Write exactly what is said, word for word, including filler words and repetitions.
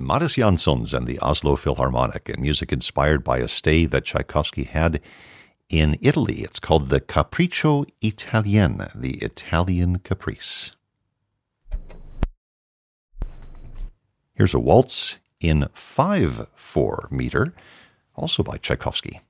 Mattis Janssons and the Oslo Philharmonic, and music inspired by a stay that Tchaikovsky had in Italy. It's called the Capriccio Italien, the Italian Caprice. Here's a waltz in five four meter, also by Tchaikovsky.